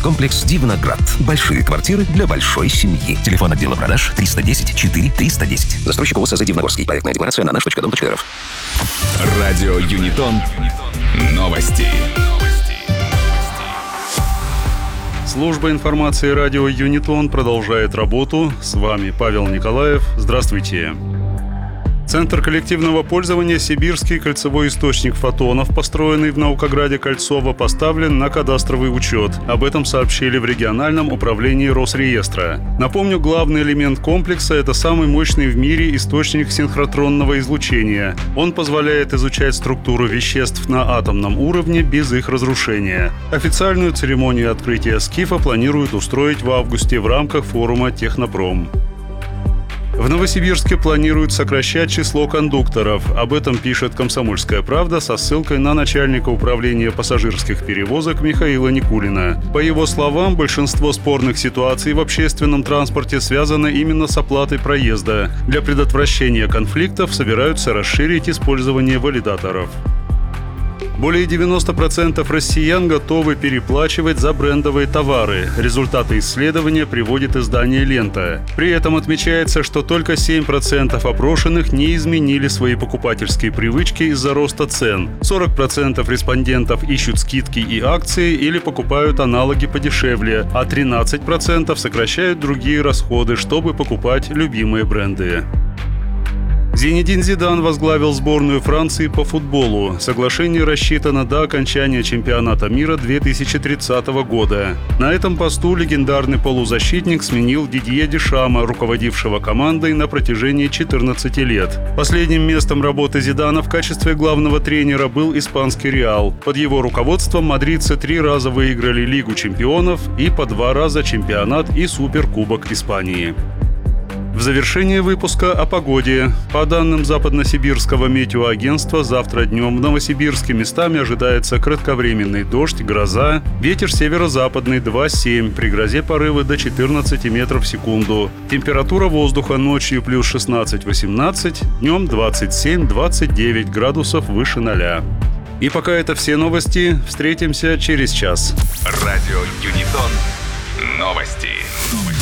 комплекс «Дивноград». Большие квартиры для большой семьи. Телефон отдела продаж 310 4 310. Застройщик ОСЗ «Дивногорский». Проектная декларация на наш.дом.рф. Радио Юнитон. Новости. Служба информации радио Юнитон продолжает работу. С вами Павел Николаев. Здравствуйте. Центр коллективного пользования «Сибирский кольцевой источник фотонов», построенный в Наукограде Кольцово, поставлен на кадастровый учет. Об этом сообщили в региональном управлении Росреестра. Напомню, главный элемент комплекса – это самый мощный в мире источник синхротронного излучения. Он позволяет изучать структуру веществ на атомном уровне без их разрушения. Официальную церемонию открытия СКИФа планируют устроить в августе в рамках форума «Технопром». В Новосибирске планируют сокращать число кондукторов. Об этом пишет «Комсомольская правда» со ссылкой на начальника управления пассажирских перевозок Михаила Никулина. По его словам, большинство спорных ситуаций в общественном транспорте связано именно с оплатой проезда. Для предотвращения конфликтов собираются расширить использование валидаторов. Более 90% россиян готовы переплачивать за брендовые товары. Результаты исследования приводит издание «Лента». При этом отмечается, что только 7% опрошенных не изменили свои покупательские привычки из-за роста цен. 40% респондентов ищут скидки и акции или покупают аналоги подешевле, а 13% сокращают другие расходы, чтобы покупать любимые бренды. Зинедин Зидан возглавил сборную Франции по футболу. Соглашение рассчитано до окончания чемпионата мира 2030 года. На этом посту легендарный полузащитник сменил Дидье Дешама, руководившего командой на протяжении 14 лет. Последним местом работы Зидана в качестве главного тренера был испанский «Реал». Под его руководством мадридцы 3 раза выиграли Лигу чемпионов и по 2 раза чемпионат и Суперкубок Испании. В завершение выпуска о погоде. По данным Западносибирского метеоагентства, завтра днем в Новосибирске местами ожидается кратковременный дождь, гроза. Ветер северо-западный 2,7, при грозе порывы до 14 метров в секунду. Температура воздуха ночью плюс 16-18, днем 27-29 градусов выше 0. И пока это все новости. Встретимся через час. Радио Юнитон. Новости.